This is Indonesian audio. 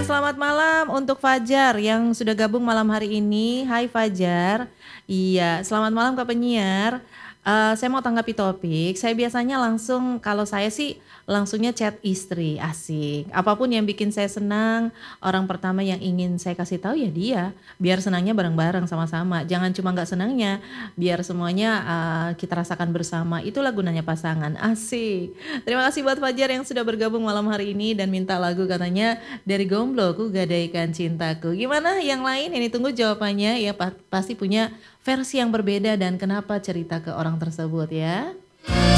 selamat malam untuk Fajar yang sudah gabung malam hari ini. Hai Fajar. Iya, selamat malam Kak Penyiar. Saya mau tanggapi topik. Saya biasanya langsung, kalau saya sih langsungnya chat istri, asik. Apapun yang bikin saya senang, orang pertama yang ingin saya kasih tahu ya dia. Biar senangnya bareng-bareng sama-sama. Jangan cuma nggak senangnya, biar semuanya kita rasakan bersama. Itulah gunanya pasangan, asik. Terima kasih buat Fajar yang sudah bergabung malam hari ini dan minta lagu katanya dari Gomblo, Ku Gadaikan Cintaku. Gimana yang lain? Ini tunggu jawabannya ya, pasti punya versi yang berbeda dan kenapa cerita ke orang tersebut ya.